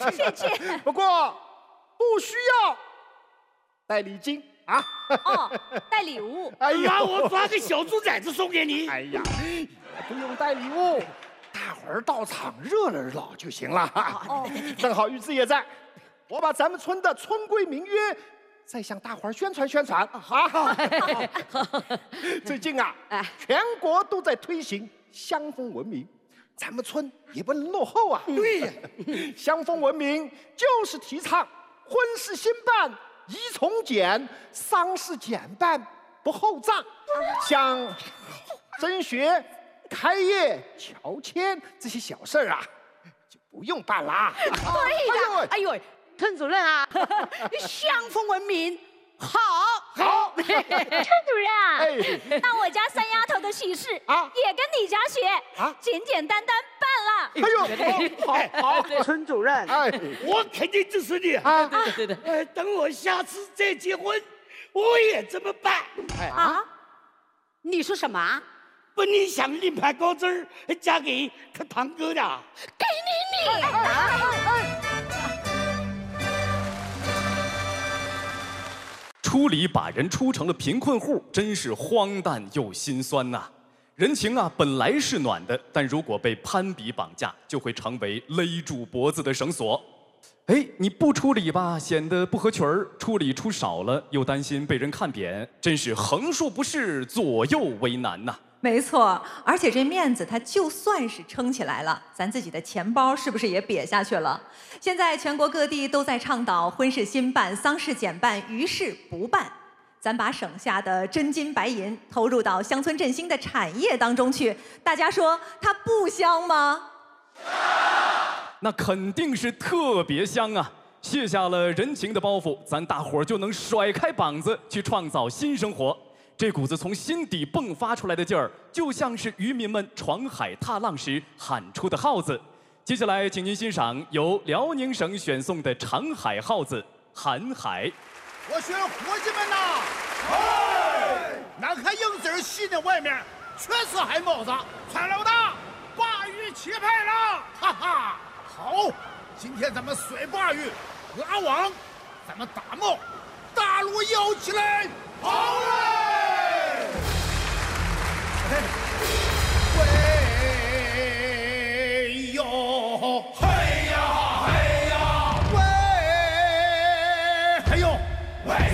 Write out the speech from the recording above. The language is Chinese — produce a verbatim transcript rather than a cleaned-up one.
谢谢。 不过不需要带礼金啊。 哦，带礼物。 哎呀， 那我抓个小猪崽子送给你。 哎呀，也不用带礼物，大伙儿到场热热闹就行了。哦，正好玉芝也在，我把咱们村的村规民约再向大伙儿宣传宣传。好，最近啊，全国都在推行乡风文明。 咱们村也不能落后啊！ 对呀， 乡风文明就是提倡婚事兴办宜从简，丧事简办不厚葬。像升学、开业、乔迁这些小事儿啊，就不用办啦。 对的。哎呦， 村主任啊，乡风文明。 好， 好， 村主任啊， 哎， 那我家三丫头的喜事啊， 也跟你家学啊， 简简单单办了。 哎呦，好，好， 村主任， 哎， 我肯定支持你啊， 对对对， 呃，等我下次再结婚，我也这么办。 哎啊，你说什么？ 不，你想另盘高枝儿嫁给他堂哥的？ 给你你。 出礼把人出成了贫困户，真是荒诞又心酸呐！人情啊，本来是暖的，但如果被攀比绑架，就会成为勒住脖子的绳索。哎，你不出礼吧，显得不合群儿；出礼出少了，又担心被人看扁，真是横竖不是，左右为难呐！ 没错，而且这面子它就算是撑起来了，咱自己的钱包是不是也瘪下去了？现在全国各地都在倡导婚事兴办、丧事简办、余事不办。咱把省下的真金白银投入到乡村振兴的产业当中去，大家说它不香吗？ 那肯定是特别香啊！卸下了人情的包袱，咱大伙儿就能甩开膀子去创造新生活。 这股子从心底迸发出来的劲儿，就像是渔民们闯海踏浪时喊出的号子。接下来，请您欣赏由辽宁省选送的长海号子《喊海》。 我说伙计们呐，哎，那看影子戏的外面全是海帽子，川老大，鲅鱼起派了，哈哈！好，今天咱们甩鲅鱼，拉网，咱们打帽，大锣摇起来，好嘞！